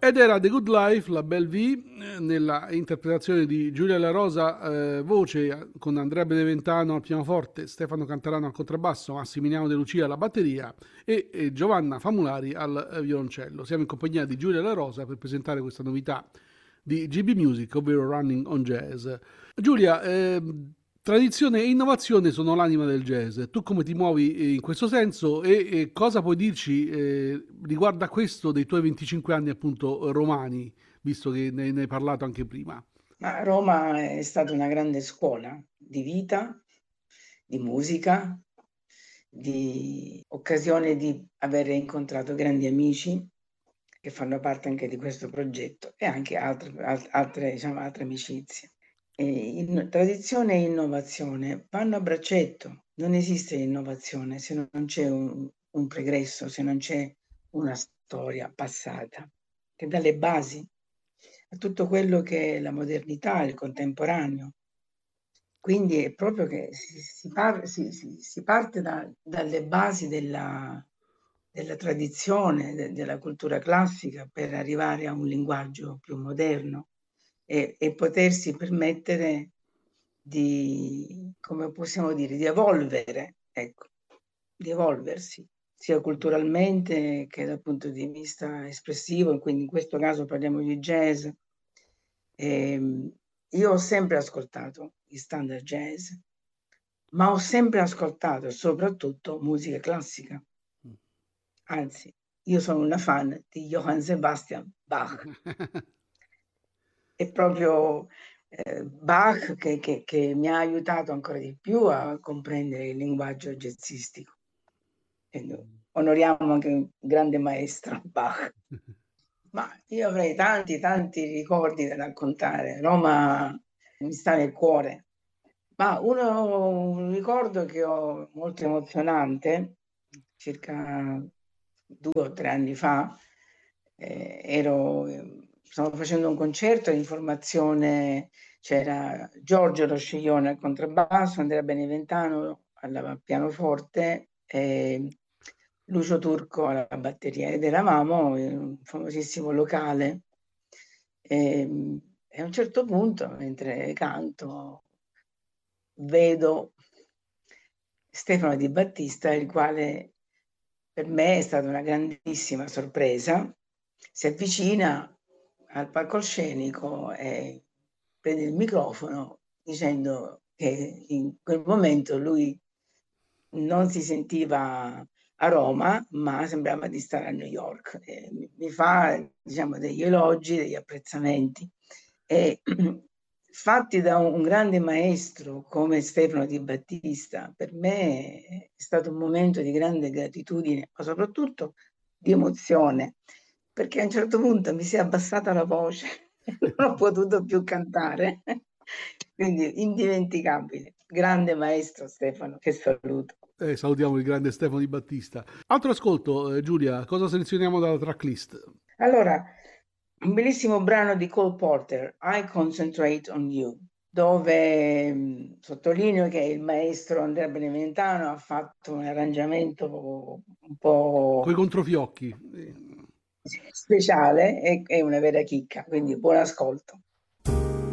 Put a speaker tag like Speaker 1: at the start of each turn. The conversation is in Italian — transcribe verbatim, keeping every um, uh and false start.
Speaker 1: Ed era The Good Life, la Belle Vie, eh, nella interpretazione di Giulia La Rosa, eh, voce eh, con Andrea Beneventano al pianoforte, Stefano Cantarano al contrabbasso, Massimiliano De Lucia alla batteria e, e Giovanna Famulari al eh, violoncello. Siamo in compagnia di Giulia La Rosa per presentare questa novità di G B Music, ovvero Running on Jazz. Giulia, ehm, tradizione e innovazione sono l'anima del jazz. Tu come ti muovi eh, in questo senso e, e cosa puoi dirci eh, riguardo a questo dei tuoi venticinque anni appunto romani, visto che ne, ne hai parlato anche prima?
Speaker 2: Ma Roma è stata una grande scuola di vita, di musica, di occasione di aver incontrato grandi amici che fanno parte anche di questo progetto e anche altre, al- altre, diciamo, altre amicizie. E in- tradizione e innovazione vanno a braccetto, non esiste innovazione se non c'è un, un pregresso, se non c'è una storia passata che dà le basi a tutto quello che è la modernità, il contemporaneo. Quindi è proprio che si, si par- si- si- si parte da- dalle basi della, della tradizione, de- della cultura classica per arrivare a un linguaggio più moderno e, e potersi permettere di, come possiamo dire, di evolvere, ecco, di evolversi, sia culturalmente che dal punto di vista espressivo, quindi in questo caso parliamo di jazz. Ehm, io ho sempre ascoltato gli standard jazz, ma ho sempre ascoltato soprattutto musica classica. Anzi, io sono una fan di Johann Sebastian Bach. È proprio eh, Bach che, che- che mi ha aiutato ancora di più a comprendere il linguaggio jazzistico. Quindi onoriamo anche un grande maestro Bach. Ma io avrei tanti, tanti ricordi da raccontare. Roma mi sta nel cuore. Ma uno, un ricordo che ho molto emozionante, circa due o tre anni fa, eh, ero, eh, stavo facendo un concerto in formazione, c'era Giorgio Rosciglione al contrabbasso, Andrea Beneventano al pianoforte e Lucio Turco alla batteria ed eravamo in un famosissimo locale e, e a un certo punto, mentre canto, vedo Stefano Di Battista, il quale per me è stata una grandissima sorpresa. Si avvicina al palcoscenico e prende il microfono dicendo che in quel momento lui non si sentiva a Roma, ma sembrava di stare a New York. E mi mi fa, diciamo, degli elogi, degli apprezzamenti. E fatti da un, un grande maestro come Stefano Di Battista, per me è stato un momento di grande gratitudine, ma soprattutto di emozione, perché a un certo punto mi si è abbassata la voce e non ho potuto più cantare. Quindi indimenticabile. Grande maestro Stefano, che saluto.
Speaker 1: Eh, salutiamo il grande Stefano Di Battista. Altro ascolto, eh, Giulia, cosa selezioniamo dalla tracklist?
Speaker 2: Allora, un bellissimo brano di Cole Porter, I Concentrate on You, dove mh, sottolineo che il maestro Andrea Beneventano ha fatto un arrangiamento un
Speaker 1: Coi
Speaker 2: po'
Speaker 1: controfiocchi. Eh,
Speaker 2: speciale e è una vera chicca, quindi buon ascolto.